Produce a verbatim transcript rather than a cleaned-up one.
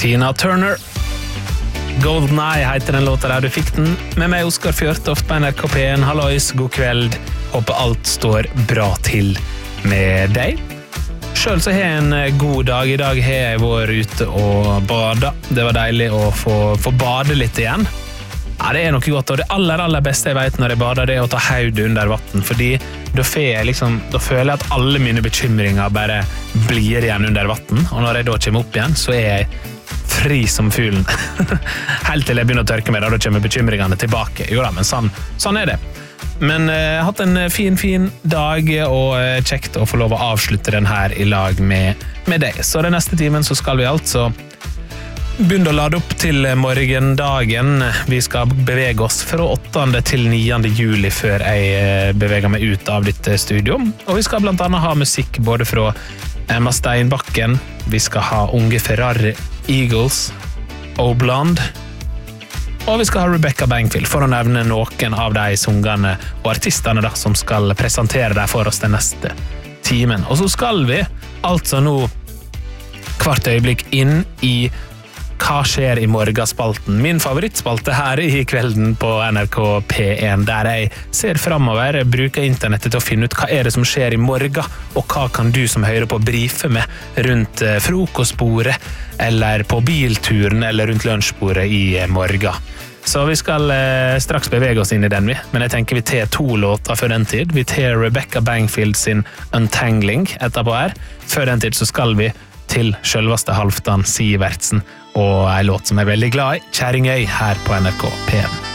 Tina Turner. Golden Eye heter den låta der, du fikk den. Med meg Oskar Fjørtoft på N R K P en. Hallois, god kveld. Håper alt står bra til med deg. Selv så har jeg en god dag. I dag har jeg vært ute og bada. Det var deilig å få, få bade litt igjen. Ja, det er noe godt, og det aller, aller beste jeg vet når jeg bader, det er å ta hodet under vatten, fordi da, jeg liksom, da føler jeg at alle mine bekymringer bare blir igjen under vatten, og når jeg da kommer opp igjen, så er jeg fri som fuglen. Helt til jeg begynner å tørke meg, da, da kommer bekymringene tilbake. Jo da, men sånn, sånn er det. Men jeg uh, har hatt en fin, fin dag, og uh, kjekt å få lov å avslutte den her i lag med, med deg. Så den neste timen så skal vi altså begynne å lade opp til morgendagen. Vi skal bevege oss fra åttende til niende juli før jeg beveger meg ut av ditt studio. Og vi skal blant annet ha musikk både fra Emma Steinbakken, vi skal ha Unge Ferrari, Eagles, Obland, og vi skal ha Rebecca Bangfield, for å nevne noen av de sangerne og artistene da, som skal presentere deg for oss den neste timen. Og så skal vi altså nå hvert øyeblikk inn i Hva skjer i morgenspalten? Min favorittspalte her i kvelden på N R K P en, der jeg ser fremover, bruker internettet til å finne ut hva er det som skjer i morgen, og hva kan du som hører på brife med rundt frokostbordet, eller på bilturen, eller rundt lunsjbordet i morgen. Så vi skal eh, straks bevege oss inn i den, vi. Men jeg tenker vi tar to låter før den tid. Vi tar Rebecca Bangfield sin Untangling etterpå her. Før den tid så skal vi til selveste Halvdan Sivertsen og en låt som jeg er veldig glad i, Kjerringøy, her på N R K P en.